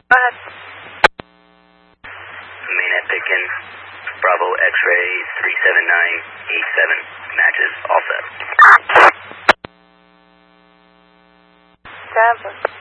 Go ahead. Mainnet Pitkin, Bravo X-ray 37987, matches all set. Tampa.